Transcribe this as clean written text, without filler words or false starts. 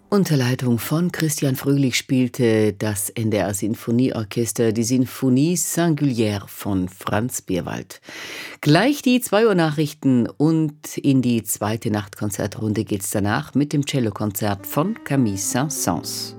Unter Leitung von Christian Fröhlich spielte das NDR Sinfonieorchester die Sinfonie Singulière von Franz Beerwald. Gleich die 2 Uhr Nachrichten und in die zweite Nachtkonzertrunde geht's danach mit dem Cellokonzert von Camille Saint-Saëns.